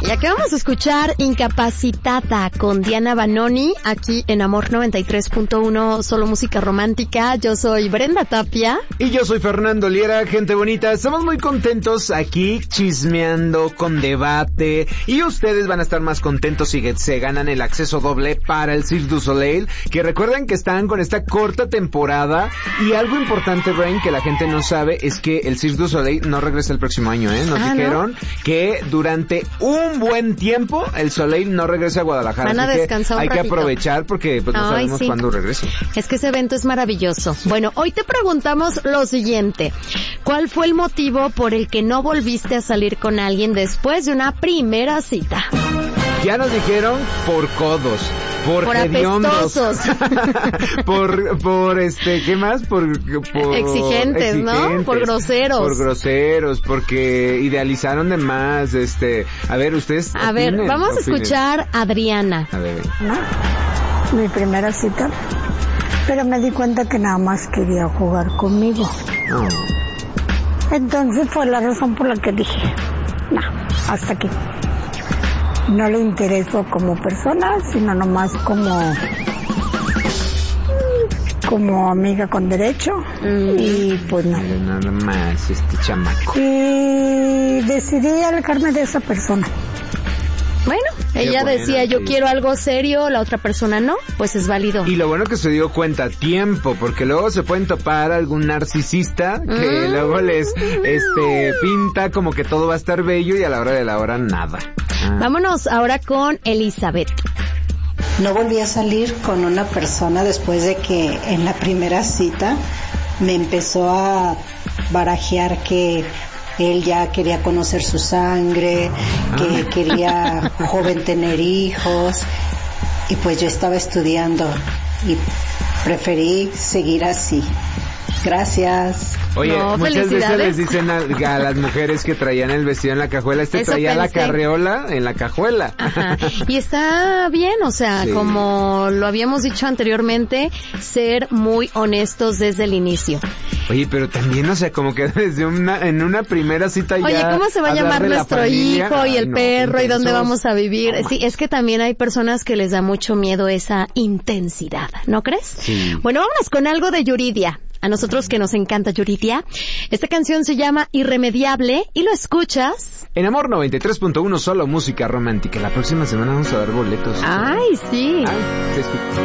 Ya que vamos a escuchar Incapacitada con Diana Banoni aquí en Amor 93.1, solo música romántica. Yo soy Brenda Tapia. Y yo soy Fernando Liera, gente bonita. Estamos muy contentos aquí chismeando con debate. Y ustedes van a estar más contentos si se ganan el acceso doble para el Cirque du Soleil. Que recuerden que están con esta corta temporada. Y algo importante, Brain, que la gente no sabe, es que el Cirque du Soleil no regresa el próximo año, ¿eh? Nos dijeron que durante un buen tiempo el Soleil no regresa a Guadalajara. Van a descansar un ratito. Hay que aprovechar porque pues no sabemos cuándo regresa. Es que ese evento es maravilloso. Bueno, hoy te preguntamos lo siguiente. ¿Cuál fue el motivo por el que no volviste a salir con alguien después de una primera cita? Ya nos dijeron por codos, por apestosos, por ¿qué más? Por exigentes, ¿no? Por groseros, porque idealizaron de más, a ver, ustedes a ver, vamos a escuchar a Adriana. A ver. Mi primera cita, pero me di cuenta que nada más quería jugar conmigo. No. Entonces fue la razón por la que dije, no, hasta aquí. No le intereso como persona, sino nomás como amiga con derecho. Y pues no. Nada más chamaco. Y decidí alejarme de esa persona. Bueno, ella decía, yo quiero algo serio, la otra persona no, pues es válido. Y lo bueno que se dio cuenta a tiempo, porque luego se pueden topar algún narcisista que luego les pinta como que todo va a estar bello y a la hora de la hora nada. Vámonos ahora con Elizabeth. No volví a salir con una persona después de que en la primera cita me empezó a barajear que él ya quería conocer su sangre, que quería joven tener hijos, y pues yo estaba estudiando y preferí seguir así. Gracias. Oye, muchas veces les dicen a las mujeres que traían el vestido en la cajuela, traía la carreola en la cajuela. Ajá. Y está bien, o sea, como lo habíamos dicho anteriormente, ser muy honestos desde el inicio. Oye, pero también, o sea, como que en una primera cita ya... Oye, ¿cómo se va a llamar nuestro hijo y el perro y dónde vamos a vivir? Sí, es que también hay personas que les da mucho miedo esa intensidad, ¿no crees? Sí. Bueno, vámonos con algo de Yuridia. A nosotros que nos encanta Yuridia. Esta canción se llama Irremediable y lo escuchas en Amor 93.1, solo música romántica. La próxima semana vamos a dar boletos. Ay, sí. Te escucho.